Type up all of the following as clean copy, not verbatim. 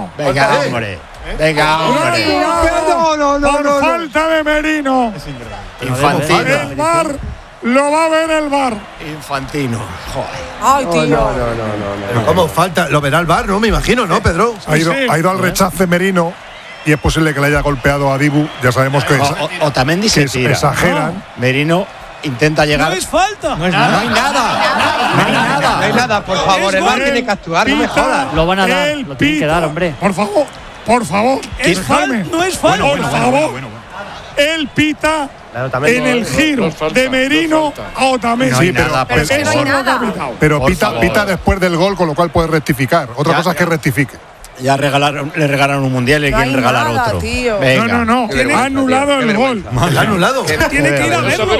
Merino. Venga, hombre. Venga, hombre. Por falta de Merino. Infantino. El VAR lo va a ver el VAR. Infantino. Joder. Ay, tío. Pero ¿cómo falta? Lo verá el VAR, ¿no? Me imagino, ¿no, Pedro? Ha ido al rechace Merino y es posible que le haya golpeado a Dibu. Ya sabemos que Otamendi se tira. Exageran. Merino intenta llegar. No es falta. No hay nada. No hay nada, por favor. El VAR tiene que actuar, no me jodas. Lo van a dar, lo tienen que dar, hombre. Por favor. Es falta, no es falta. Por favor. Él pita en el giro de Merino a Otamendi. No hay nada, por eso favor. no ha pitado. Pero Por pita favor. después del gol, con lo cual puede rectificar. Otra cosa es que rectifique. Ya le regalaron un mundial y le quieren regalar nada, otro. tío. Venga. No. Ha anulado el gol. ¿El anulado? Tiene que ir a verlo.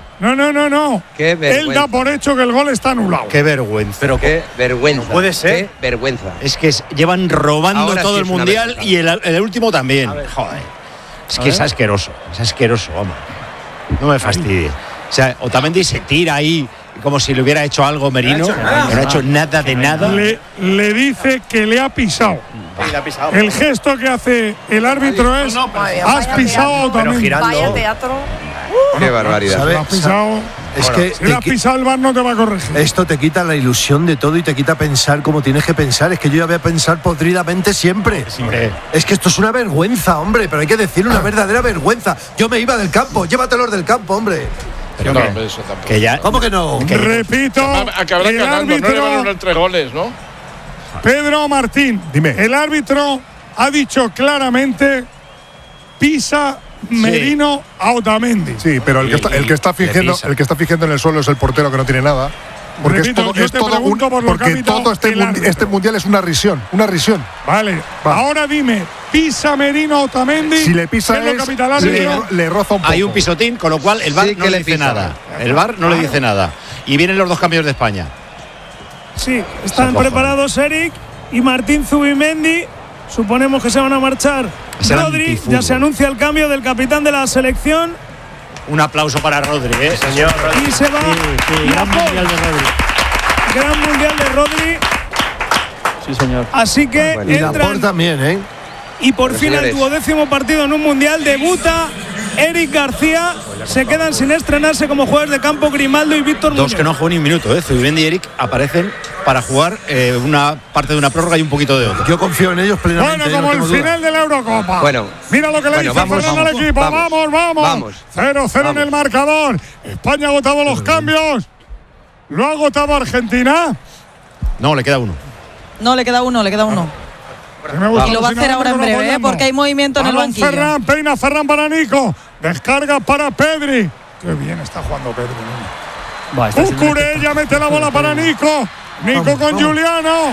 No. Qué Él vergüenza. da por hecho que el gol está anulado. Qué vergüenza. Pero qué vergüenza. No puede ser. Qué vergüenza. Es que llevan robando Ahora todo sí el es una mundial vergüenza. y el último también. Joder. Es que es asqueroso. Vamos. No me fastidie. O sea, Otamendi se tira ahí como si le hubiera hecho algo Merino. No ha hecho nada de nada. Le dice que le ha pisado. El gesto que hace el árbitro es: has pisado a Otamendi. Vaya teatro. Qué barbaridad. Si lo has pisado, Es que si lo has pisado, el VAR no te va a corregir. esto te quita la ilusión de todo y te quita pensar como tienes que pensar. Es que yo ya voy a pensar podridamente siempre. Hombre. Es que esto es una vergüenza, hombre, pero hay que decirlo, una verdadera vergüenza. Yo me iba del campo, llévatelos del campo, hombre. Pero No, que- eso tampoco. que ya. ¿Cómo que no? Repito, Acabarán el ganando, no le van a árbitro dar 3 goles, ¿no? Pedro Martín, el árbitro ha dicho claramente: pisa Merino a Otamendi. Sí, pero el que está fingiendo en el suelo es el portero, que no tiene nada. Porque Repito, yo es te todo pregunto por lo que ha porque pitado todo el árbitro. este mundial es una risión. Vale, ahora dime, ¿pisa Merino a Otamendi? Si le pisa ¿Qué es lo que pita el árbitro? le roza un poco. Hay un pisotín, con lo cual el VAR Sí, no que le le dice pisa. nada. El VAR no le dice nada. Y vienen los dos cambios de España. Sí, están preparados Eric y Martín Zubimendi. Suponemos que se van a marchar. Es el Rodri, antifútbol. ya se anuncia el cambio del capitán de la selección Un aplauso para Rodri, señor. y se va. Gran mundial de Rodri. Gran mundial de Rodri. Sí, señor. Así que Y Laporte entran. también, ¿eh? Y por fin el señores. 12º partido en un mundial debuta Eric García. Se quedan sin estrenarse como jugadores de campo Grimaldo y Víctor Dos Muñoz. que no han jugado ni un minuto, Zubimendi y Eric aparecen para jugar una parte de una prórroga y un poquito de otra. Yo confío en ellos plenamente. Bueno, yo no como el tengo duda. final de la Eurocopa. Bueno. Mira lo que le Bueno, dice vamos, Fernando al vamos, equipo. vamos. Vamos. 0-0 en el marcador. España ha agotado los cambios. ¿Lo ha agotado Argentina? No, le queda uno. No, le queda uno. Y lo va a hacer ahora en breve, porque hay movimiento en el Balón banquillo. Ferran, peina Ferran para Nico. Descarga para Pedri. Qué bien está jugando Pedri. Cucurella mete la bola para Nico. Nico con Juliano.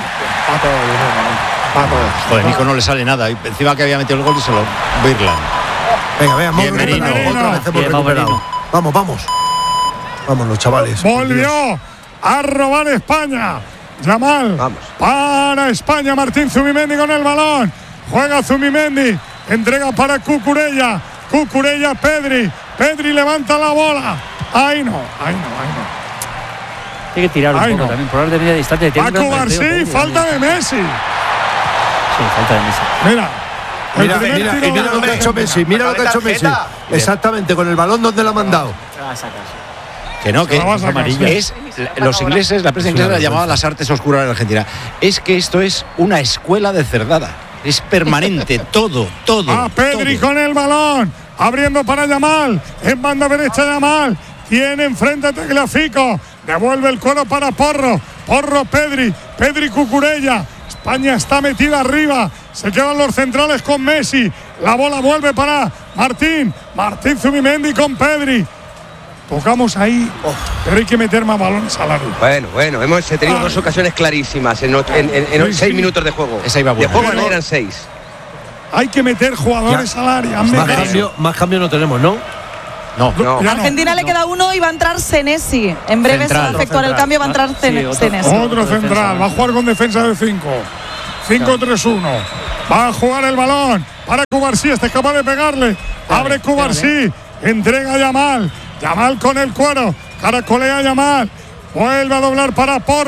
Joder, Nico no le sale nada. Y encima que había metido el gol y se lo Birland. Venga, hemos Bien, recuperado. Merino. Otra vez hemos Bien, vamos, recuperado. Merino. Vamos. Vamos los chavales. Volvió a robar España. Yamal. Vamos. Para España. Martín Zubimendi con el balón. Juega Zubimendi. Entrega para Cucurella. Cucurella, Pedri. Pedri levanta la bola. Ahí no. Tiene que tirar un Ay, poco no. también. Por orden de distancia. Tiene Paco un gran García, tanteo, falta de Messi. Sí, falta de Messi. Mira. Mira lo que ha hecho Messi. Mira lo que ha hecho Messi. Exactamente, con el balón donde lo ha mandado. Que no, que Se la vas a amarilla. Es los ingleses, la prensa inglesa la llamaba las artes oscuras de Argentina. Es que esto es una escuela de cerdada. Es permanente, todo. A Pedri todo. con el balón. Abriendo para Yamal. En banda derecha Yamal. Tiene enfrente a Tagliafico. Devuelve el cuero para Porro. Porro Pedri. Pedri Cucurella. España está metida arriba. Se quedan los centrales con Messi. La bola vuelve para Martín. Martín Zubimendi con Pedri. Tocamos ahí. Pero hay que meter más balones al área. Bueno, hemos tenido dos ocasiones clarísimas en 6 minutos de juego. Esa iba buena. De juego eran 6. Hay que meter jugadores al área. Más cambio no tenemos, ¿no? No. Ya no. Argentina le queda uno y va a entrar Senesi. En breve se va a Central. efectuar el cambio, va a entrar Senesi. Otro central, va a jugar con defensa de 5. 5-3-1. Va a jugar el balón para Cubarsí, este es capaz de pegarle. Abre Cubarsí, entrega a Yamal. Yamal con el cuero, caracolea a Yamal. Vuelve a doblar para Porro.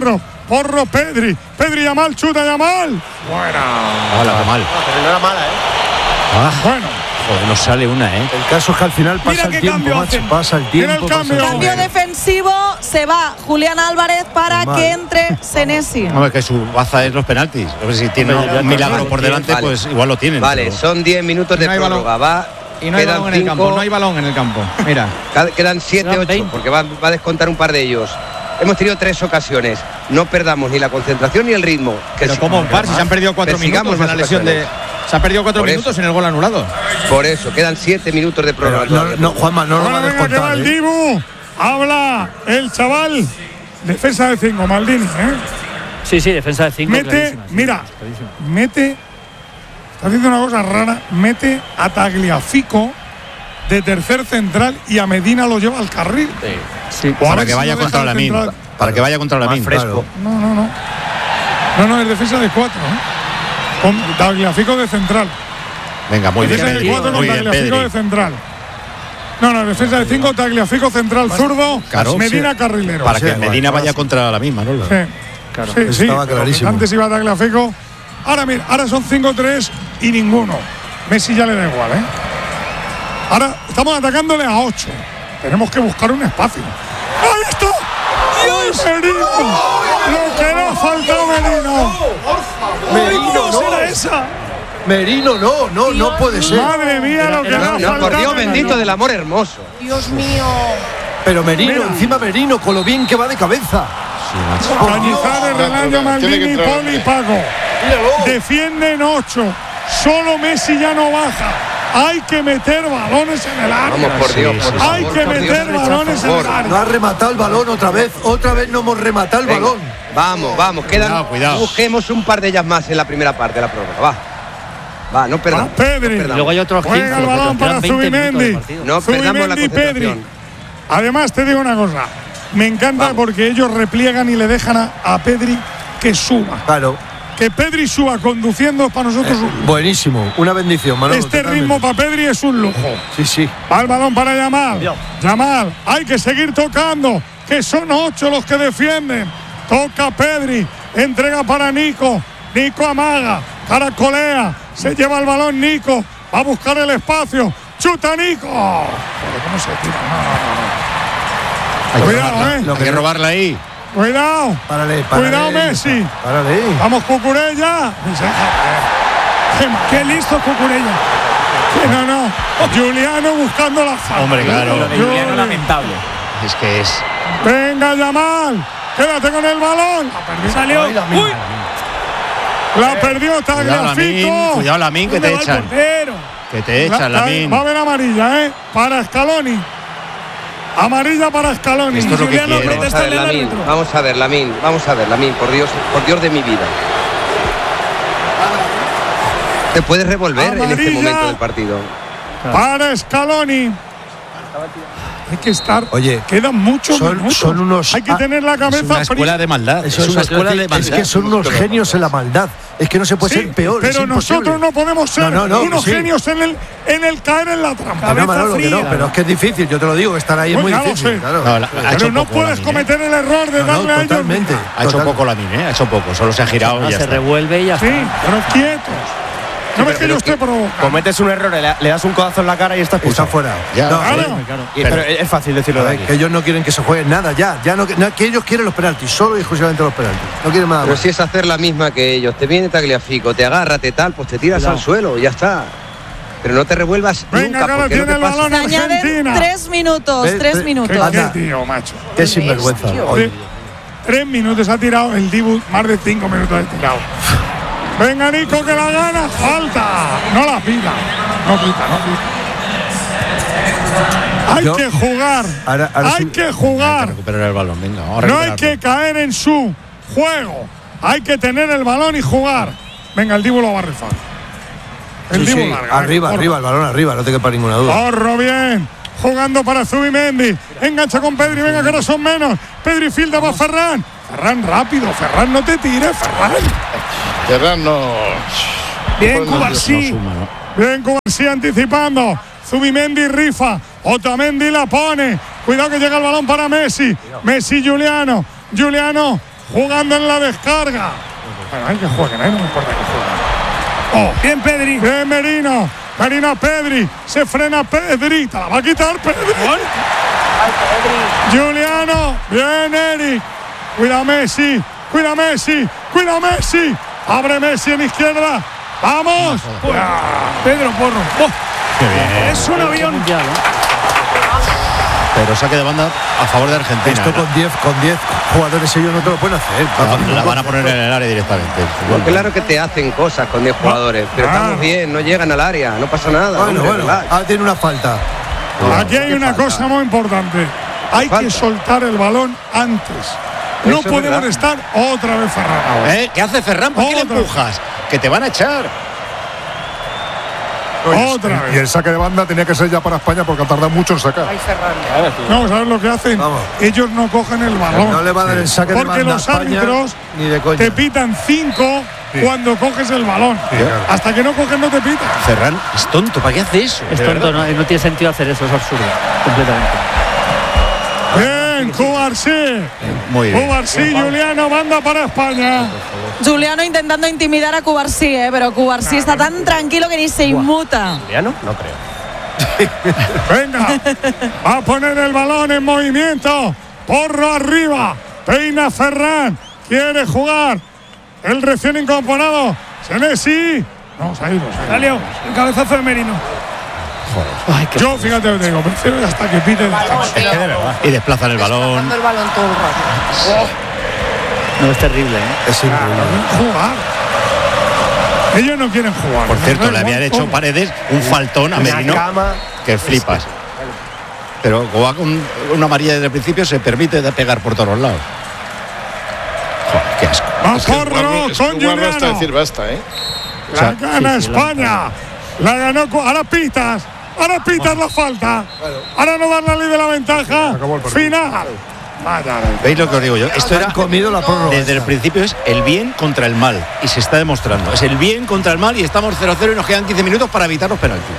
Porro, Pedri. Pedri, Yamal, chuta, Yamal. Fuera. Hola, qué mal. Pero no era mala, Bueno. Joder, nos sale una, El caso es que al final pasa Mira el qué tiempo, cambio macho. hacen. Pasa el tiempo. Mira el pasa cambio. Cambio defensivo, se va Julián Álvarez para Mal. que entre Senesi. No, es que su baza es los penaltis. A ver si tiene un milagro por delante, Vale. pues igual lo tienen. Vale, pero- son 10 minutos de No hay balón. prórroga. Va. Y no hay Quedan balón en el campo, 5. no hay balón en el campo. Mira. Quedan 7, Quedan 8, 20. porque va a descontar un par de ellos. Hemos tenido 3 ocasiones. No perdamos ni la concentración ni el ritmo. Pero como un par, si se han perdido 4 Persigamos minutos en la más lesión de. ocasiones. Se han perdido 4 Por minutos eso. en el gol anulado. Por eso, quedan 7 minutos de Pero prórroga. no, Juanma, no lo va Bueno, a venga, que va descontar. el Dibu. Habla el chaval. Defensa de 5, Maldini, Sí, defensa de 5. Mete, mira, mete. Está haciendo una cosa rara. Mete a Tagliafico de tercer central y a Medina lo lleva al carril. Sí. O a Para ver que si vaya lo contra deja la al min. central. Para que vaya contra la min. Fresco. No, es defensa de 4, Con Tagliafico de central. Venga, muy bien. Defensa de 4 con Muy bien, Tagliafico de Pedri. central. No, defensa de 5, Tagliafico central zurdo, Claro. Medina carrilero. Para que Sí, Medina igual, vaya contra la misma, ¿no? Sí. Claro. Sí, sí. Estaba clarísimo. Antes iba Tagliafico. Ahora mira, ahora son 5-3 y ninguno. Messi ya le da igual, Ahora estamos atacándole a 8. Tenemos que buscar un espacio. ¡Ahí está! ¡Dios! ¡Merino! Lo que le ha faltado Merino. Merino, ¿Cómo será no. esa? Merino, no puede ser. Madre mía, lo que le ha No, faltado. por Dios Merino. bendito del amor hermoso. Dios mío. Pero Merino, Mira. encima Merino, con lo bien que va de cabeza. Cañizares, Relaño, Maldini, Poli y Paco. Defienden 8. Solo Messi ya no baja. Hay que meter balones en el área. Vamos, por Dios, por favor. Hay que por meter Dios. balones en el No área. ha rematado el balón otra vez. Otra vez no hemos rematado el Venga, balón. Vamos, quedan. Cuidado. Busquemos un par de ellas más en la primera parte de la prórroga. Va, no Va perdamos. Pedri. No Luego hay otros 15. Juega el balón para quedan 20 minutos de Zubimendi. partido. No perdamos la Zubimendi, Pedri. concentración. Además, te digo una cosa. Me encanta porque ellos repliegan y le dejan a Pedri que suba. Claro. Que Pedri suba conduciendo es para nosotros un lujo. Buenísimo. Una bendición, Manolo. Este totalmente. ritmo para Pedri es un lujo. Sí. Va el balón para Yamal. Yamal, hay que seguir tocando, que son 8 los que defienden. Toca Pedri, entrega para Nico. Nico amaga, caracolea, se lleva el balón Nico, va a buscar el espacio. ¡Chuta Nico! Joder, ¿cómo se tira? Hay que Cuidado, robarla. Hay que robarla ahí. Cuidado. Párale. Cuidado, Messi. Párale. Vamos, Cucurella. Qué listo Cucurella. No. Juliano buscando la falta. Hombre, claro. Juliano lamentable. Es que es. Venga, Yamal. Quédate con el balón. Salió. Uy, La perdió Tagliafico. Cuidado, Lamin, que ¿dónde te va el echan. portero? Que te echan, Lamin. Va a haber amarilla, para Scaloni. Amarilla para Scaloni. Esto es lo que Juliano quiere. protesta en el árbitro. Vamos a ver, Lamin, por Dios de mi vida. Te puedes revolver en este Amarilla. momento del partido. Para Scaloni. Hay que estar. Oye, quedan muchos minutos. son unos- Hay que tener la Es cabeza una escuela de maldad. Eso Es una escuela de es maldad. que son unos genios en la maldad. Es que no se puede Sí, ser peor. pero es imposible. nosotros no podemos ser No, unos sí. genios en el caer en la trampa. Que no, Manolo, que no, fría. pero es que es difícil, yo te lo digo, estar ahí es muy Pues ya lo difícil. sé. Claro. No, ha hecho Pero no poco puedes Lamin, cometer el error de No, darle a ellos. totalmente. Ha hecho Total. poco Lamin, ha hecho poco. Solo se ha girado y ya Se está. revuelve y ya Sí, está. pero quietos. No ves que yo esté provocando. Cometes un error, le das un codazo en la cara y estás Está fuera. Ya, No, Claro. Pero es fácil decirlo de aquí. que ellos no quieren que se juegue nada ya. Ya no, que ellos quieren los penaltis, solo y exclusivamente los penaltis. No quieren nada Pero más. si es hacer la misma que ellos, te viene Tagliafico, te agarra, te tal, pues te tiras al suelo y ya está. Pero no te revuelvas Venga, nunca, que ahora porque no tiene te el pasa. balón Se añaden Argentina. 3 minutos. Ve- 3 ve- minutos. ¿Qué Anda. tío, macho? Qué sinvergüenza. Bestia. Oye, 3 minutos ha tirado el Dibu, más de 5 minutos ha tirado. Venga, Nico, que la gana. Falta. No la pita. No pita. Hay Yo- que jugar. ahora Hay sí- que jugar. Recuperar el balón, venga. Vamos a No hay recuperarlo. que caer en su juego. Hay que tener el balón y jugar. Venga, el Dibu lo va a rifar. El sí, Dibu sí. larga. Arriba, venga, arriba, el balón arriba, no te quepa ninguna duda. Corro bien. Jugando para Zubimendi. Engancha con Pedri. Venga, que ahora son menos. Pedri filda para Ferran. Ferran rápido. Ferran, no te tires, Ferran. Ferran no. Bien, No, Cubarsí. Suma, ¿no? Bien, Cubarsí anticipando. Zubimendi rifa. Otamendi la pone. Cuidado que llega el balón para Messi. Messi, Juliano. Juliano jugando en la descarga. Bueno, hay que jueguen, no me importa que jueguen. Bien, Pedri. Bien, Merino. Merino a Pedri. Se frena Pedri. Te la va a quitar Pedri. Juliano. Bien, Eric. Cuida Messi. Cuida Messi. Cuida Messi. Abre Messi en izquierda. ¡Vamos! Pedro Porro. Qué bien. Es un avión. Pero saque de banda a favor de Argentina. Esto con 10 jugadores ellos no te lo pueden hacer. La van a poner en el área directamente. Bueno, claro que te hacen cosas con 10 jugadores, pero estamos bien, no llegan al área, no pasa nada. Bueno, tiene una falta. Aquí hay una cosa muy importante. Hay que soltar el balón antes. No podemos estar otra vez Ferran. ¿Qué hace Ferran? ¿Por qué le empujas? Que te van a echar. Otra vez. Y el saque de banda tenía que ser ya para España porque ha tardado mucho en sacar. No, ¿sabes lo que hacen? Vamos. Ellos no cogen el balón. No le va a dar el saque de banda porque los árbitros ni de coña. te pitan 5 cuando coges el balón. Claro. Hasta que no cogen no te pitan. Ferran es tonto. ¿Para qué hace eso? Es tonto, no tiene sentido hacer eso, es absurdo. Completamente. Bien, Cubarsí. Muy bien. Cubarsí, Juliano, banda para España. Juliano intentando intimidar a Cubarsí, pero Cubarsí está tan tranquilo que ni se inmuta. ¿Juliano? No creo. Venga, va a poner el balón en movimiento. Porro arriba. Peina Ferran. Quiere jugar. El recién incorporado. Senesi. Vamos a ir. Salió el cabezazo de Merino. Yo, fíjate lo que digo. Prefiero hasta que pite. Y desplazan el balón. No, es terrible, Es increíble. Jugar. Ellos no quieren jugar. Por cierto, le habían hecho Paredes un faltón a Merino que flipas. Pero como va con una amarilla desde el principio, se permite de pegar por todos lados. Joder, qué asco. Va Porro con Juliano. Hasta decir basta, La gana España. La ganó. Ahora pitas. Ahora pitas la falta. Ahora no dar la ley de la ventaja. Final. ¿Veis lo que os digo yo? Esto era comido la prórroga. desde el principio es el bien contra el mal y se está demostrando. Es el bien contra el mal y estamos 0-0 y nos quedan 15 minutos para evitar los penaltis.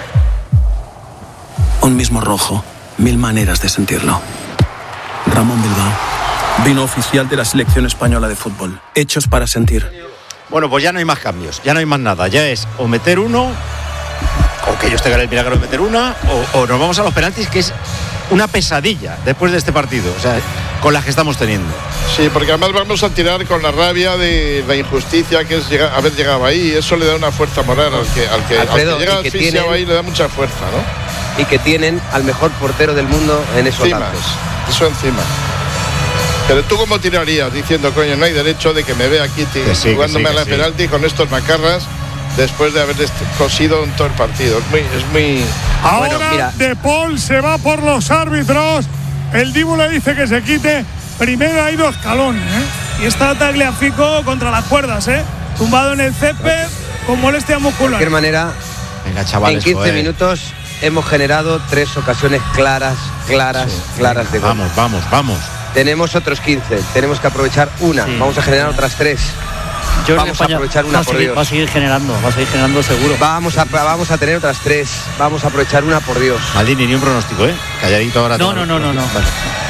Un mismo rojo, 1000 maneras de sentirlo. Ramón Bilbao, vino oficial de la selección española de fútbol. Hechos para sentir. Bueno, pues ya no hay más cambios, ya no hay más nada. Ya es o meter uno, o que ellos tengan el milagro de meter una, o nos vamos a los penaltis, que es una pesadilla después de este partido, o sea, con las que estamos teniendo. Sí, porque además vamos a tirar con la rabia de la injusticia que es haber llegado ahí. Eso le da una fuerza moral al que llega asfixiado ahí, le da mucha fuerza, ¿no? Y que tienen al mejor portero del mundo en esos lances. Eso encima. Pero tú cómo tirarías diciendo, coño, no hay derecho de que me vea aquí jugándome a la penalti con estos macarras después de haber cosido en todo el partido. Es muy... Ahora bueno, mira. De Paul se va por los árbitros. El Dibu le dice que se quite. Primero ha ido escalón, Y está Tagliafico contra las cuerdas, tumbado en el césped con molestia muscular. De cualquier manera, venga, chavales, en 15 minutos hemos generado 3 ocasiones claras de gol. Vamos. Tenemos otros 15, tenemos que aprovechar una. Sí. Vamos a generar otras 3. Vamos a aprovechar una, por Dios. Va a seguir generando seguro. Vamos a tener otras 3. Vamos a aprovechar una, por Dios. Maldini, ni un pronóstico, calladito ahora. No. Vale.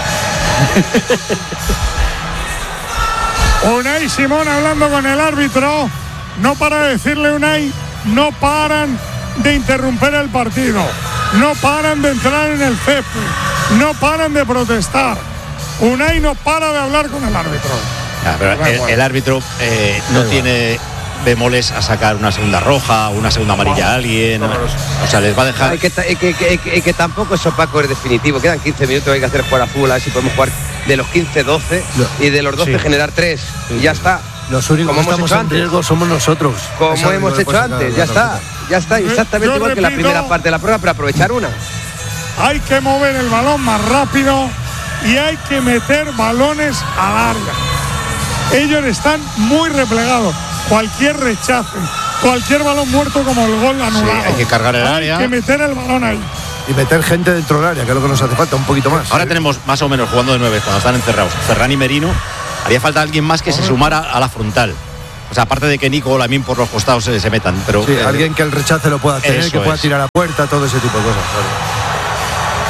Unai Simón hablando con el árbitro. No para decirle, Unai, no paran de interrumpir el partido. No paran de entrar en el césped. No paran de protestar. Unai no para de hablar con el árbitro. Pero el árbitro no tiene bemoles a sacar una segunda roja, una segunda amarilla a alguien. O sea, les va a dejar. Que tampoco es opaco, es definitivo. Quedan 15 minutos, hay que hacer jugar a fútbol, a ver si podemos jugar de los 15, 12 y de los 12 generar 3. Y ya está. Los únicos que estamos en riesgo somos nosotros. Como hemos hecho antes, ya está. Exactamente igual que la primera parte de la prueba, pero aprovechar una. Hay que mover el balón más rápido y hay que meter balones al área. Ellos están muy replegados. Cualquier rechace, cualquier balón muerto como el gol anulado. Sí, hay que cargar el área. Hay que meter el balón ahí. Y meter gente dentro del área, que es lo que nos hace falta, un poquito más. Ahora tenemos más o menos jugando de 9 cuando están encerrados Ferran y Merino. Haría falta alguien más que se sumara a la frontal. O sea, aparte de que Nico o Lamine por los costados se metan. Pero sí, alguien que el rechace lo pueda tener, que pueda tirar a puerta, todo ese tipo de cosas.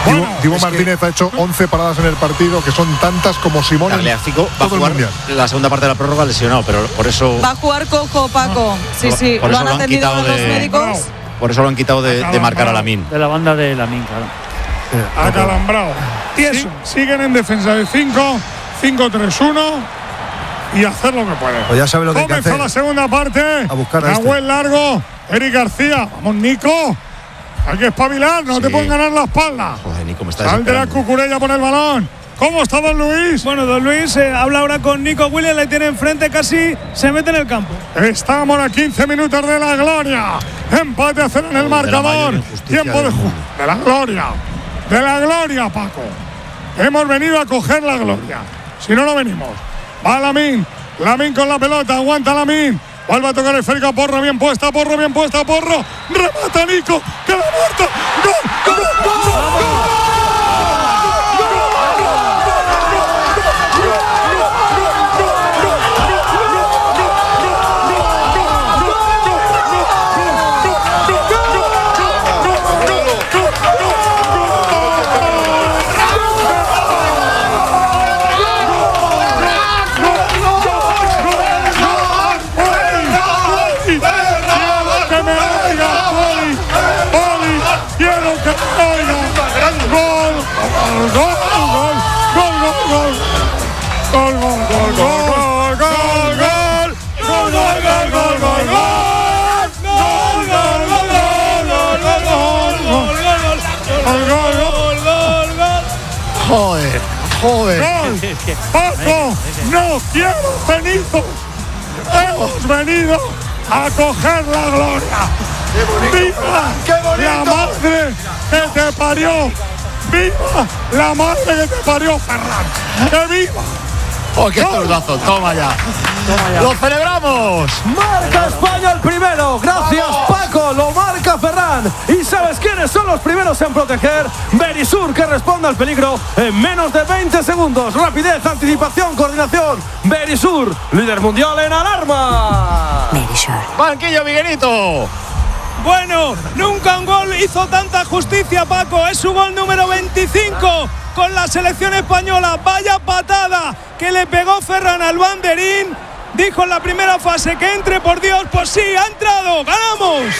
Dibu Martínez ha hecho 11 paradas en el partido, que son tantas como Simón. Tagliafico va a jugar la segunda parte de la prórroga lesionado, pero por eso va a jugar Coco, Paco. Sí, por lo eso han atendido los médicos. Por eso lo han quitado de marcar a Lamine. De la banda de Lamine, claro. Acalambrado. Siguen en defensa de 5, 5-3-1 y hacer lo que pueden. Pues ya sabe lo que hay que hacer. Comenzó la segunda parte. A buscar a Nahuel largo. Eric García. Vamos, Nico. Hay que espabilar, no te pueden ganar la espalda. Joder, Nico, me está Sal de la Cucurella por el balón. ¿Cómo está Don Luis? Bueno, Don Luis habla ahora con Nico Williams, le tiene enfrente, casi se mete en el campo. Estamos a 15 minutos de la gloria. Empate a 0 en el marcador. Tiempo de juego. De la gloria. De la gloria, Paco. Hemos venido a coger la gloria. Si no, no venimos. Va Lamine. Lamine con la pelota. Aguanta Lamine. Vuelve a tocar el esférico. Porro bien puesta. Porro bien puesta. Porro. Remata Nico. Que la muerta. ¡Gol! ¡Gol! Joder. ¡Gol! ¡Paco! ¡No quiero cenizo! ¡Hemos venido a coger la gloria! ¡Viva la madre que te parió! ¡Viva la madre que te parió, Ferran! ¡Que viva! ¡Oh, qué zurdazo! ¡Toma ya! ¡Lo celebramos! Marca España el primero. Gracias, Paco. Lo marca Ferran. ¿Y sabes quiénes son los primeros en proteger? Verisur, que responde al peligro en menos de 20 segundos. Rapidez, anticipación, coordinación. Verisur, líder mundial en alarma. Verisur. Banquillo, Miguelito. Bueno, nunca un gol hizo tanta justicia, Paco. Es su gol número 25 con la selección española. Vaya patada que le pegó Ferran al banderín. Dijo en la primera fase que entre, por Dios. Pues sí, ha entrado. ¡Ganamos!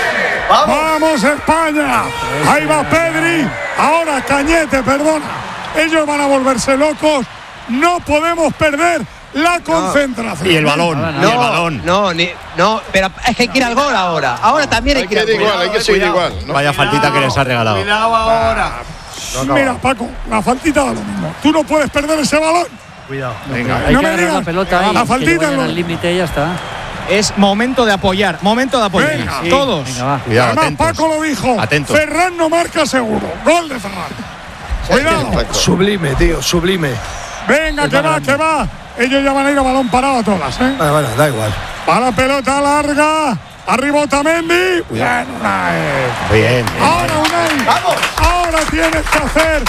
¡Vamos, España! Ahí va Pedri. Ahora Cañete, perdona. Ellos van a volverse locos. No podemos perder la concentración. Y el balón. No, y el balón. No, pero es que hay que ir al gol ahora. Ahora también hay que ir al gol. Igual, hay que seguir igual. ¿No? Vaya faltita que les ha regalado. Cuidado ahora. Mira, Paco, la faltita da lo mismo. Tú no puedes perder ese balón. Cuidado. Venga, hay no que me agarrar digas. la pelota ahí, La faltita al límite y ya está. Es momento de apoyar, Venga. Sí, todos. Venga, va. Cuidado, Además, atentos. Paco lo dijo. Atentos. Ferran no marca seguro. Gol de Ferran. Cuidado. Sublime, tío, sublime. Venga, que va. Ellos ya van a ir a balón parado a todas, ¿eh? Bueno, da igual. Va la pelota larga. Arriba Otamendi. Bien, Unai. Bien. Ahora Unai. ¡Vamos! Ahora tienes que hacer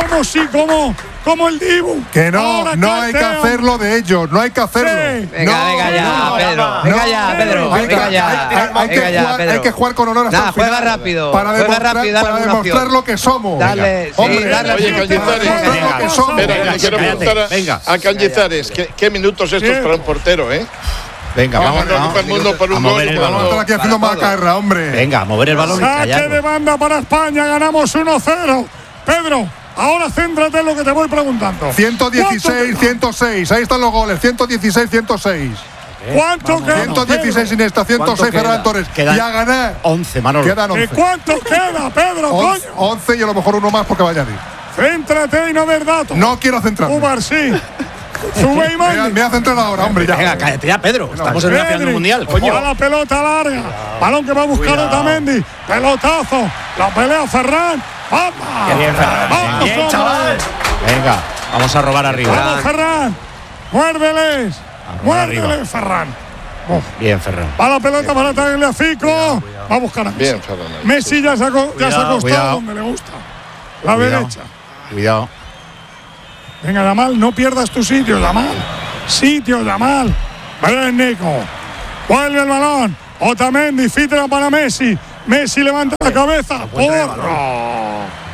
como el Dibu. Que no, Ahora no hay que Calteo. hacerlo de ellos, no hay que hacerlo. Sí. Venga ya, Pedro. Venga ya, Pedro. Venga ya. Hay que jugar con honor hasta Nada, el final. juega rápido. Para Juega demostrar, rápido, dale para alguna demostrar opción. lo que somos. Dale, Hombre, sí, dale. Oye, Cañizares. Venga, que somos. Espera, le quiero preguntar Venga. a Cañizares. ¿Qué minutos estos para un portero, eh? Venga, vamos el mundo por a un mover gol. el Vamos a balón. estar aquí haciendo macarra, hombre. Venga, a mover el balón y Saque de callarlo. banda para España. Ganamos 1-0. Pedro, ahora céntrate en lo que te voy preguntando. 116, 106. Ahí están los goles. 116, 106. ¿Cuánto queda? 116 Iniesta, 106 Ferran Torres. Quedan Y a ganar. 11, Manolo. Quedan ¿Y 11. cuánto queda, Pedro? 11, Coño. 11 y a lo mejor uno más porque va a añadir. Céntrate y no des datos. No quiero centrarme. Umar, sí. Sube y Me mande. voy a centrar ahora, hombre, ya. Venga, cállate ya, Pedro. Estamos en una final del mundial, coño. Va la pelota larga. Balón que va a buscar Otamendi. Pelotazo. La pelea Ferran. ¡Vamos! Bien, Ferran. ¡Vamos, Bien, hombre! chaval. Venga, vamos a robar arriba. ¡Vamos, Ferran! ¡Muérdeles! robar arriba. ¡Muérdeles, Ferran! Bien, Ferran. Va la pelota para Tagliafico. Va a buscar a Messi. Bien, Ferran. Messi ya se ha acostado cuidado. donde le gusta. La Cuidado. derecha. Cuidado. Venga, Yamal, no pierdas tu sitio, Yamal. Sitio, Yamal. Ven, Nico. Vuelve el balón. Otamendi, filtra para Messi. Messi levanta la cabeza. ¡Porro!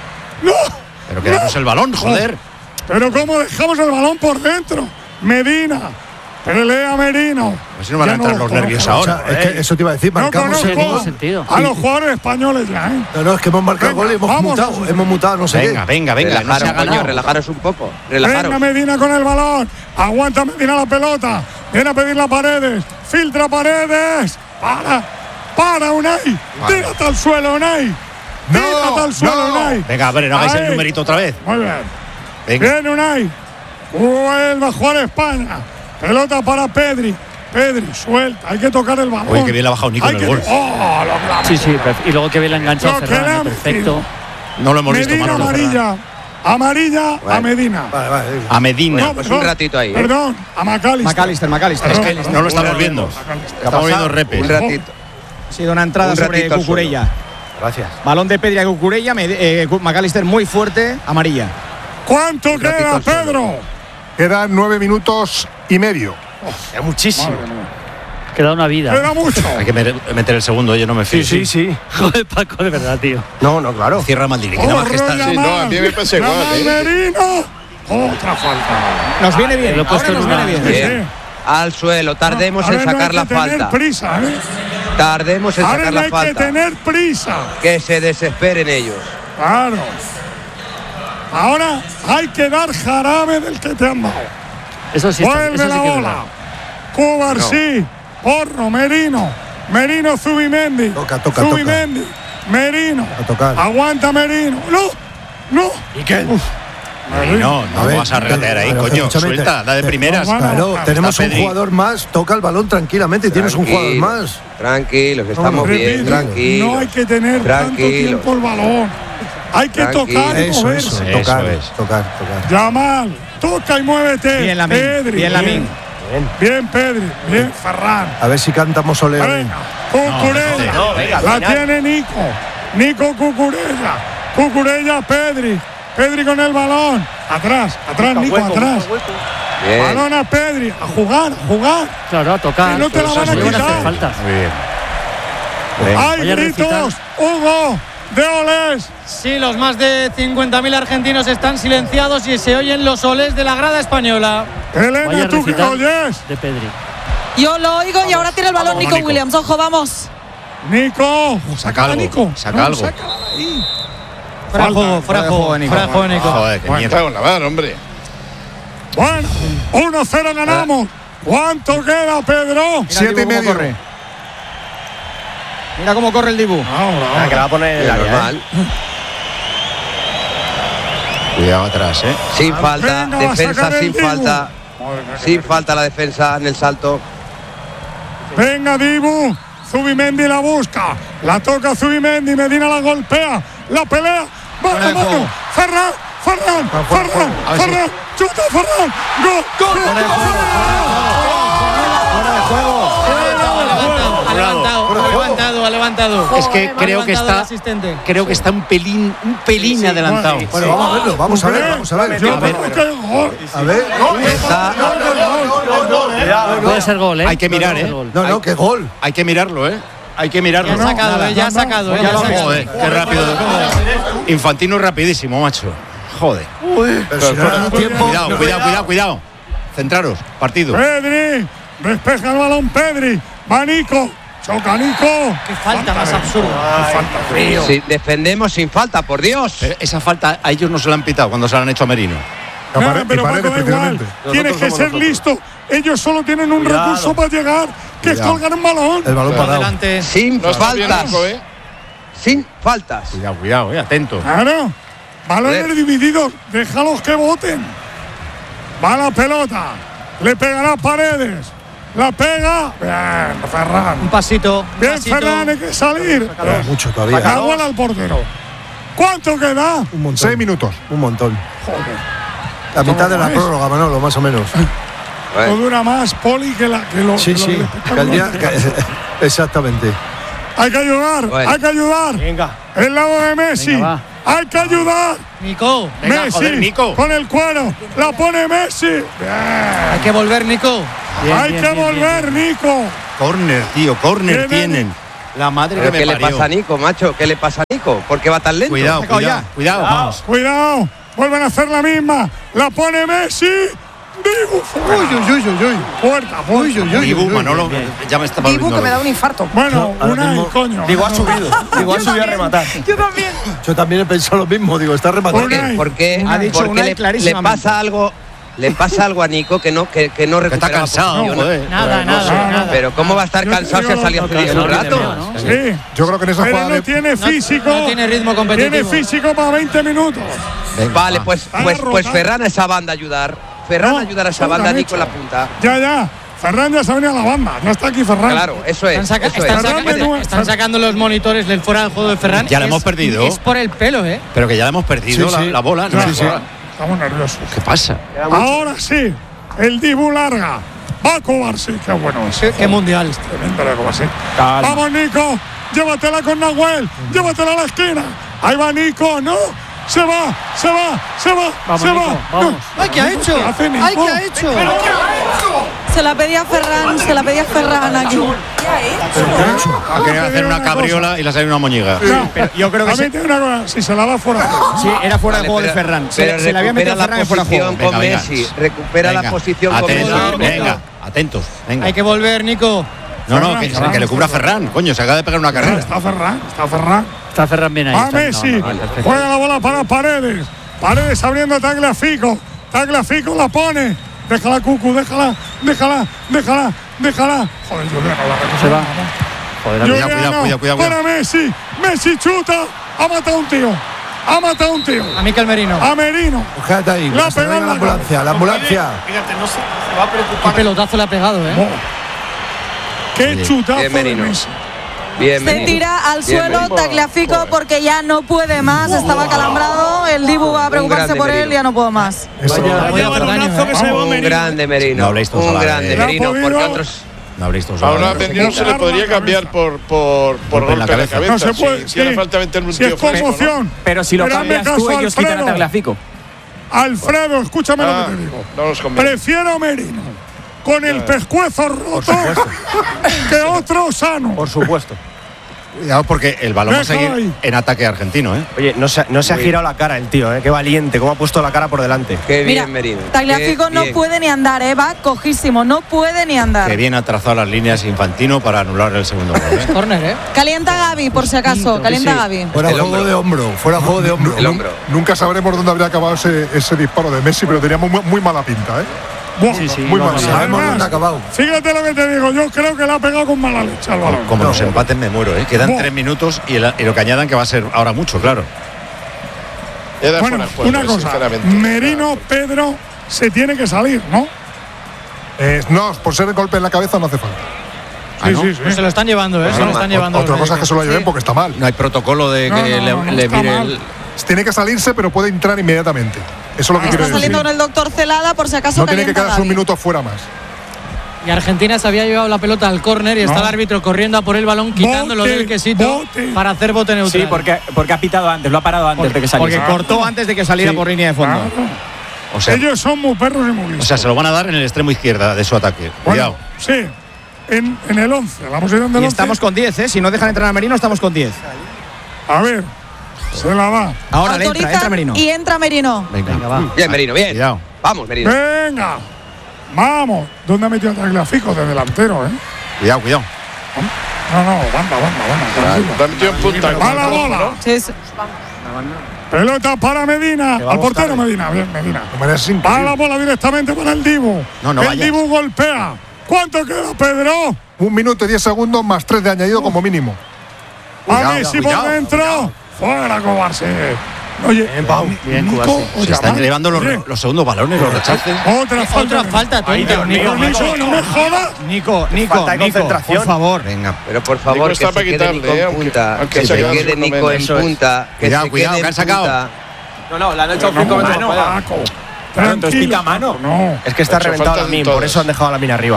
¡No! Pero quedamos el balón, joder. Pero ¿cómo dejamos el balón por dentro? Medina. Pelea Merino. Pues si no van a entrar los nervios ahora. O sea, es que eso te iba a decir, marcamos el gol. A los jugadores españoles ya, ¿eh? No, es que hemos marcado gol y hemos mutado, no sé venga, qué. Venga, relajaros, no coño, relajaros un poco. Relajaros. Venga Medina con el balón. Aguanta Medina la pelota. Viene a pedir las Paredes. Filtra Paredes. Para Unai. Tírate al suelo, Unai. Tírate al suelo, Unai. Venga, a ver, no hagáis el numerito otra vez. Muy bien. Venga. Viene Unai. Vuelve a jugar España. Pelota para Pedri. Pedri, suelta. Hay que tocar el balón. Oye, que bien le ha bajado Nico en el gol. Sí, y luego que bien la engancha Ferran. Perfecto. No lo hemos Medina, visto, Manolo. Amarilla a Medina. Vale. A Medina. Pues un ratito ahí. Perdón, a McAllister. McAllister. Es que no lo estamos viendo. Estamos viendo repes. Un ratito. Ha sido una entrada sobre Cucurella. Gracias. Balón de Pedri a Cucurella. McAllister muy fuerte. Amarilla. ¿Cuánto queda, Pedro? Quedan 9 minutos y medio. Es muchísimo. Queda una vida. Queda mucho. Hay que meter el segundo, yo no me fío. Sí. Joder, Paco, de verdad, tío. No, claro. Cierra Maldini, que nada más que está. Sí, no, a mí me pasa igual. Merino. Otra falta. Nos viene bien. Lo he puesto Ahora nos viene bien. Bien. Al suelo, tardemos en Ahora sacar no la hay que tener falta. prisa, ¿eh? Tardemos en Ahora sacar no la hay que falta. tener prisa. Que se desesperen ellos. Claro. Ahora hay que dar jarabe del que te han dado. Eso sí. Vuelve Eso sí la que es bola. verdad. Cubarsí. Porro, Merino. Zubimendi. Toca. Zubimendi. Merino. A tocar. Aguanta Merino. No. ¿Y qué? No vas a regatear ahí, coño. Suelta, da de primeras. Claro, tenemos un Pedri. jugador más. Toca el balón tranquilamente. Tienes un jugador más. Tranquilos, estamos bien, tranquilos. No hay que tener tanto tiempo el balón. Hay que tocar y moverse. Tocar. Yamal, toca y muévete. Bien, Lamine. Pedri. Bien, Lamine. Bien, Pedri. Bien, Ferran. A ver si cantamos Oleo. Venga, Cucurella. La tiene Nico. Nico Cucurella. Cucurella, Pedri. Pedri con el balón. Atrás, Nico, atrás. Bien. Balón a Pedri. A jugar. Claro, a tocar. Que no te la van a Eso quitar. hace falta. Muy bien. Hay Vaya gritos, recital. Hugo, de olés. Sí, los más de 50.000 argentinos están silenciados y se oyen los olés de la grada española. Elena, Vaya ¿tú qué recital oyes? de Pedri. Yo lo oigo y ahora tiene el balón Nico Williams. Ojo, vamos. Nico, Saca algo. Nico. Saca algo. Fuera de juego, Nico. Joder, qué mierda. Cago en la mar, hombre. Bueno, 1-0 ganamos. ¿Cuánto queda, Pedro? 7:30. Mira cómo corre el Dibu. Que la va a poner en el área. Normal. Cuidado atrás, Sin falta, Venga, va a defensa sacar el sin Dibu. falta. Sin falta la defensa en el salto. Venga, Dibu. Zubimendi la busca. La toca Zubimendi. Medina la golpea. La pelea. Mano a mano. Ferran. Chuta, Ferran. Gol. Ha levantado. Es que creo que está un pelín adelantado. Bueno, vamos a ver. Yo creo que gol. A ver. Puede ser gol, ¿eh? Hay que mirar, Puede ser gol. No, qué gol. Hay que mirarlo, Hay que mirarlo. Ya ha sacado. Joder, qué rápido. Infantino rapidísimo, macho. Joder. Pero si no era tiempo. Cuidado. Centraros, partido. Pedri. Despeja el balón, Pedri. Va Nico. Choca Nico. Qué falta más absurda. Falta frío. Si defendemos sin falta, por Dios. Pero esa falta a ellos no se la han pitado cuando se la han hecho a Merino. Pero Paco, da igual. Tienes que ser listo. Ellos solo tienen un recurso para llegar, que es colgar un balón. El balón parado. Adelante. Sin faltas. Sin faltas. Cuidado, atento. Claro. Balones divididos. Déjalos que voten. Va la pelota. Le pegará Paredes. La pega. Bien, Ferran. Un pasito. Bien, Ferran, hay que salir. Mucho todavía. Aguanta al portero. ¿Cuánto queda? Un montón. 6 minutos. Un montón. Joder. La mitad de la prórroga, Manolo, más o menos. No dura más, Poli, que lo. Sí. Exactamente. Hay que ayudar. Venga. El lado de Messi. Venga, Hay que ayudar. Nico. Venga, Messi. joder, Nico. Con el cuero. La pone Messi. Bien. Hay que volver, Nico. Hay que volver, Nico. Corner, tío, corner Tienen. tienen. La madre ¿Pero que qué me le parió. pasa a Nico, macho? ¿Qué le pasa a Nico? Nico? ¿Por qué va tan lento? Cuidado. Vamos. Cuidado. Vuelven a hacer la misma. La pone Messi. Dibu. Uy. Puerta. Dibu, Manolo, ya me está Dibu, que me da un infarto. Bueno, coño. Digo, ha subido a rematar. Yo también. Yo también he pensado lo mismo, digo, está rematando. Porque Ha dicho Unai le clarísimamente. pasa algo a Nico que no recupera. Está cansado, joder. Nada. Pero ¿cómo va a estar cansado si ha salido hace un rato? Sí. Yo creo que en esa Pero jugada no tiene físico. No tiene ritmo competitivo. Tiene físico para 20 minutos. Vale, pues Ferran a esa banda ayudar. Ayudar a esa banda, Nico en la punta. Ya. Ferran ya se ha venido a la banda. No está aquí Ferran. Claro, eso es. Están sacando los monitores del fuera del juego de Ferran. Ya la hemos perdido. Es por el pelo, ¿eh? Pero que ya la hemos perdido la bola. Claro. Estamos nerviosos. ¿Qué pasa? Ahora sí. El Dibu larga. Va a Kovacic. Qué bueno es. Qué mundial. Tremendo la Kovacic. Vamos, Nico. Llévatela con Nahuel. Llévatela a la esquina. Ahí va Nico. No. Se va. Vamos, Nico, vamos. ¡Ay, qué ha hecho! ¡Ay, qué ha hecho! Se la pedía Ferran aquí. Ha querido hacer una cabriola y le ha salido una moñiga. Pero yo creo que a mí tiene una cosa, si se la da fuera. sí, era fuera de juego de Ferran. Se le había metido a Ferran en fuera de juego. Con Messi. Recupera la posición con Messi. Atentos. Hay que volver, Nico. No, que le cubra Ferran, coño, se acaba de pegar una carrera. Está Ferran. Está Ferran bien ahí. Va Messi. Juega la bola para Paredes. Paredes abriendo Tagliafico. Tagliafico la pone. Déjala, Cucu, déjala. Joder, Juliano, la recoge. Se va. Joder, Cuidado. Para Messi. Messi chuta. Ha matado a un tío. A Mikel Merino. A Merino. Fíjate ahí. La pegó en la ambulancia. Fíjate, no se va a preocupar. Qué pelotazo le ha pegado, ¿eh? Qué chutazo de Merino. Messi. Se tira al suelo Tagliafico porque ya no puede más, estaba calambrado. El Dibu va a preocuparse por él, ya no puedo más. Un grande Merino. Un grande Merino. Porque otros. No habréis todos. Ahora Merino se le podría cambiar por golpe en la cabeza. No se puede. Si hace falta meterle un tío fresco, conmoción. Pero si lo cambias tú, ellos quitan a Tagliafico. Alfredo, escúchame lo que te digo. No nos conviene. Prefiero Merino con el pescuezo roto que otro sano. Por supuesto. Cuidado porque el balón va a seguir en ataque argentino, ¿eh? Oye, no se ha girado la cara el tío, ¿eh? Qué valiente, cómo ha puesto la cara por delante. Qué Mira, bien, Merino. Tagliafico no puede ni andar, va cojísimo, no puede ni andar. Que bien ha trazado las líneas Infantino para anular el segundo gol. Córner, ¿eh? Calienta Gavi, por si acaso, calienta Gavi. Fuera juego de hombro. El hombro. Nunca sabremos dónde habría acabado ese disparo de Messi, pero tenía muy mala pinta, ¿eh? Muy mal. Sabemos dónde ha acabado. Fíjate lo que te digo, yo creo que le ha pegado con mala leche al balón. Como los empates me muero, ¿eh? Quedan 3 minutos y lo que añadan que va a ser ahora mucho, claro. Bueno, una cosa, Merino, Pedro, se tiene que salir, ¿no? No, por ser el golpe en la cabeza no hace falta. Sí. Se lo están llevando, ¿eh? Se lo están llevando. Otra cosa es que se lo lleven porque está mal. No hay protocolo de que le mire el… Tiene que salirse, pero puede entrar inmediatamente. Eso es lo que quiero decir. Está saliendo con el doctor Celada, por si acaso. No tiene que quedarse un minuto fuera más. Y Argentina se había llevado la pelota al córner y está el árbitro corriendo a por el balón, quitándolo del quesito para hacer bote neutral. Sí, porque ha pitado antes, lo ha parado antes de que saliera. Porque cortó antes de que saliera por línea de fondo. O sea, ellos son muy perros y muy listos. O sea, se lo van a dar en el extremo izquierda de su ataque. Cuidado. Sí, en el 11. La posición del 11. Y estamos con 10, ¿eh? Si no dejan entrar a Merino, estamos con 10. A ver. Se la va. Ahora le entra Merino. Y entra Merino. Venga, va. Bien, Merino, bien. Cuidado. Vamos, Merino. Venga. Vamos. ¿Dónde ha metido a Tagliafico? De delantero, ¿eh? Cuidado. No, banda. Está metido en punta. Va la bola. Sí. Pelota para Medina. Al portero Medina. Bien, Medina. Va la bola directamente para el Dibu. El Dibu golpea. ¿Cuánto queda, Pedro? 1 minuto y 10 segundos más 3 de añadido como mínimo. A Messi por dentro. Fuera, Kovacic. Oye, bien, Kovacic. Se están llevando los segundos balones, los rechaces. Otra falta. Nico, no me jodas. Nico, por favor. Venga. Pero por favor, que se quede Nico en punta. Que se quede Nico en punta. Cuidado, que han sacado. No, la han hecho 5 metros. Claro, entonces pica mano. No. Es que está reventado la min, por eso han dejado la mina arriba.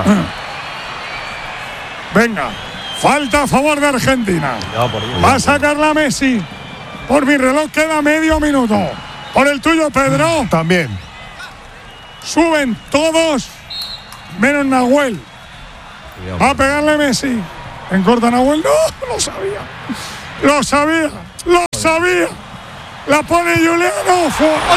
Venga, falta a favor de Argentina. Va a sacarla Messi. Por mi reloj queda medio minuto. Por el tuyo, Pedro. También. Suben todos, menos Nahuel. Va a pegarle Messi. En corta Nahuel. No, lo sabía. sabía. La pone Juliano.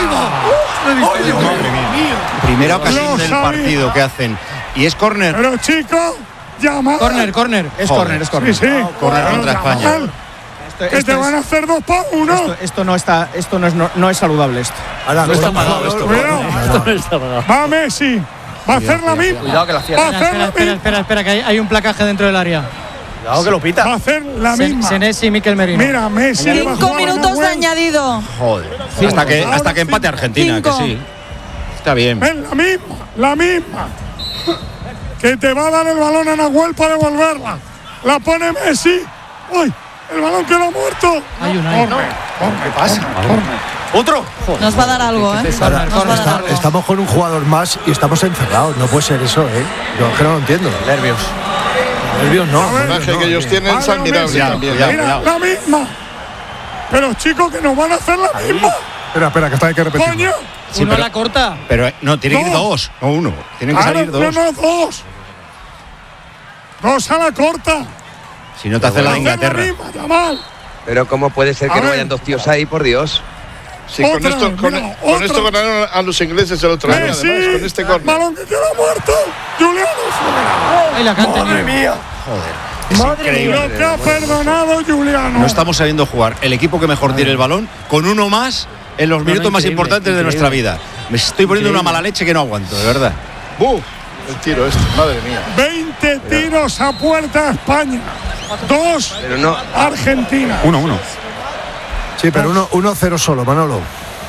Primera ocasión del partido que hacen. Y es córner. Pero chicos, llama. Córner. Es córner. Sí. Córner contra España. Que te van a hacer 2 para 1. Esto no es saludable esto. Ahora, no está pagado esto. Va Messi. Va a hacer la misma. Cuidado que la cierra. Espera, que hay un placaje dentro del área. Cuidado que lo pita. Va a hacer la misma. Senesi y Mikel Merino. Mira, Messi. 5 minutos de añadido. Joder. Hasta que empate Argentina, 5. que sí. Está bien. Es la misma. Que te va a dar el balón a Nahuel para devolverla. La pone Messi. ¡Uy! El balón quedó muerto. Hay una. ¿Qué pasa? Otro. Nos va a dar algo, ¿eh? Nos va a dar algo. Estamos con un jugador más y estamos encerrados. No puede ser eso, ¿eh? Yo es que no lo entiendo. Nervios no. El personaje que ellos tienen es admirable también. Mira, la misma. Pero chicos, que nos van a hacer la misma. Espera, que hay que repetir. ¡Coño! Sí, Uno a la corta. Pero no, tienen que ir 2, no 1. Tienen que salir 2. No, 2. 2 a la corta. Si no te hace la de Inglaterra. Pero ¿cómo puede ser que no vayan 2 tíos ahí, por Dios? Sí, con esto ganaron a los ingleses el otro año, además, con este córner. Balón que queda muerto. Juliano fuera. Ahí la canta. Madre mía. Joder. Lo que ha perdonado Juliano. No estamos sabiendo jugar. El equipo que mejor tiene el balón, con uno más en los minutos más importantes de nuestra vida. Me estoy poniendo una mala leche que no aguanto, de verdad. El tiro este, madre mía. 20 tiros a puerta España. 2 Argentina. 1-1. Sí, pero 1-0 solo, Manolo.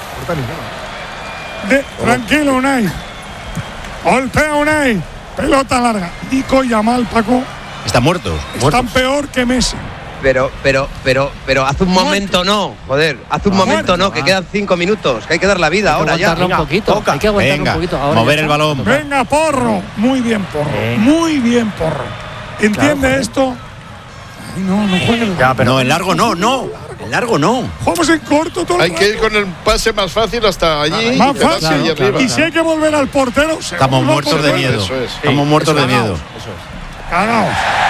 Tranquilo, Unai. Golpea Unai. Pelota larga. Nico y Yamal, Paco. Están muertos. Están peor que Messi. Pero hace un momento no, joder, hace un momento no, que quedan 5 minutos, que hay que dar la vida ahora ya. Hay que aguantar un poquito. Ahora mover el balón. Venga, Porro. Muy bien, Porro. Muy bien, Porro. ¿Entiende esto? Ay, no juegue. No, en largo no. En largo no. Jugamos en corto todo el Hay que ir con el pase más fácil hasta allí. Más fácil. Allí arriba. Y si hay que volver al portero, estamos muertos de miedo. Estamos muertos de miedo. Cagaos.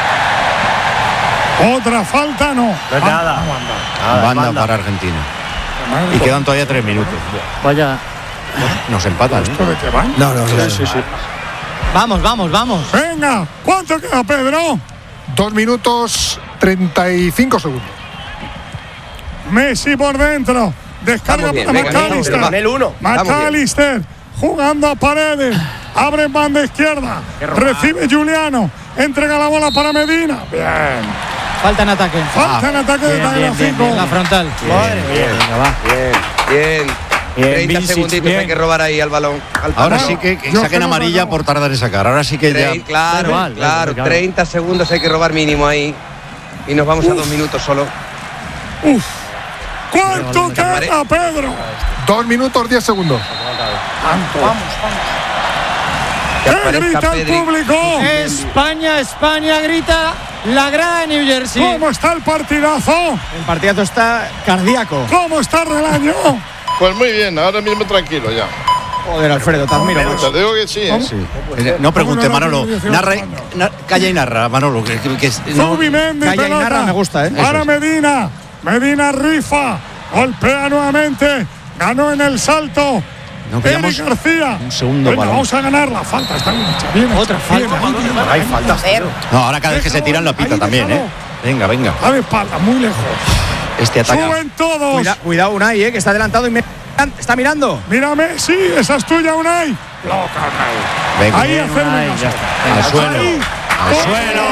Otra falta, no. Nada. Banda para Argentina. Y quedan todavía 3 minutos. Vaya. Nos empatan. ¿Esto de qué van? No. Sí. Vamos. Venga, ¿cuánto queda, Pedro? 2 minutos 35 segundos. Messi por dentro. Descarga para McAllister. McAllister jugando a Paredes. Abre en banda izquierda. Recibe Juliano. Entrega la bola para Medina. Bien. Falta en ataque. De Tagliafico. La frontal. Bien. 30 segunditos hay que robar ahí al balón. Ahora sí que saquen amarilla por tardar en sacar. Ahora sí que ya. Claro. 30 segundos hay que robar mínimo ahí. Y nos vamos a 2 minutos solo. ¿Cuánto queda, Pedro? 2 minutos 10 segundos. Vamos. ¿Qué grita el público? España grita la grada de New Jersey. ¿Cómo está el partidazo? El partidazo está cardíaco. ¿Cómo está Relaño? Pues muy bien, ahora mismo tranquilo ya. Joder, Alfredo, te admiro. Te digo que sí, No pregunte, Manolo. Calla y narra, Manolo. Zubimendi, calla y narra, me gusta, ¿eh? Para Medina rifa. Golpea nuevamente. Ganó en el salto. Eric García. Un segundo balón. Vamos a ganar la falta. Está bien hecha. Bien, otra falta. Hay faltas. No, ahora cada vez que se tiran lo pita también, ¿eh? Venga. A de espalda, muy lejos. Este ataque. Suben todos. Cuidado, Unai, que está adelantado y está mirando. Mírame, sí, esa es tuya, Unai. Loca, Unai. Venga. Ahí hacerme al suelo. Al suelo.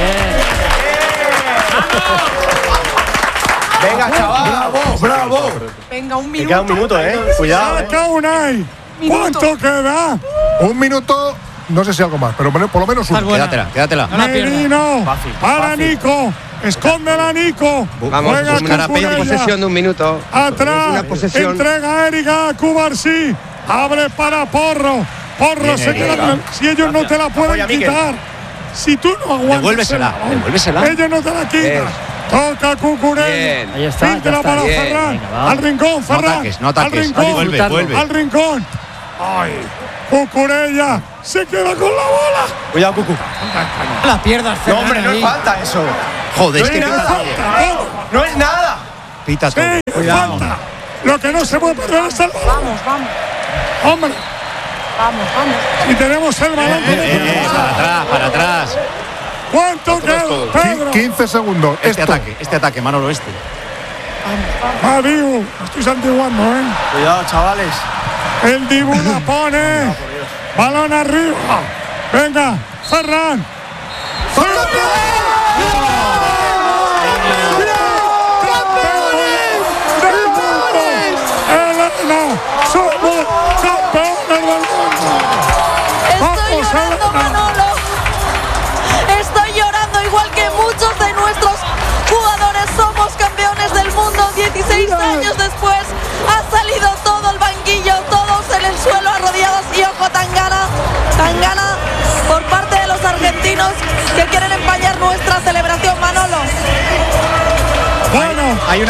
Venga, chaval. Bravo. Venga, un minuto. Queda un minuto, Cuidado. Saca Unai. ¿Cuánto queda? 1 minuto, no sé si algo más, pero por lo menos 1. Quédatela. Merino. Para Nico. Escóndela, Nico. Vamos, una posesión de 1 minuto. Atrás. Entrega a Erika a Cubarsí. Abre para Porro. Porro se queda. Si ellos no te la pueden quitar. Si tú no aguantas. Devuélvesela. Ellos no te la quitan. Toca Cucurella. Ahí está. Filtra para Ferran. Al rincón, Ferran. No ataques. Vuelve. Al rincón. Ay. Cucurella se queda con la bola. Cuidado, Cucu. La pierdas, No, hombre, no es falta eso. Joder, no es nada. No es nada. Pita todo. Cuidado. Falta. Lo que no se puede perder es el balón. Vamos. Hombre. Vamos. Y tenemos el balón. Para atrás. ¿Cuánto queda, Pedro? 15 segundos. Este ataque, Manolo, Va Dibu, estoy santiguando, Cuidado, chavales. El Dibu la pone. Balón arriba. Venga, Ferran. Somos campeones del mundo. Estoy llorando, Manolo. Estoy llorando igual que muchos de nuestros jugadores. Somos campeones del mundo. 16 años después ha salido todo el banquillo, todos en el suelo arrodillados. Y ojo, Tangana por parte de los argentinos que quieren empañar nuestra celebración, Manolo. Bueno, hay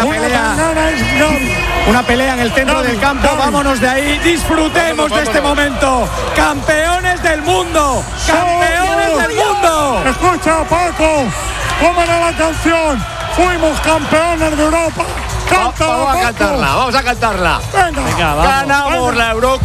una pelea en el centro del campo. Vámonos de ahí, disfrutemos de este momento. Campeones del mundo. Campeones del mundo. Escucha, Paco, ¿cómo era la canción? Fuimos campeones de Europa. Vamos a cantarla. Venga, ganamos la Europa.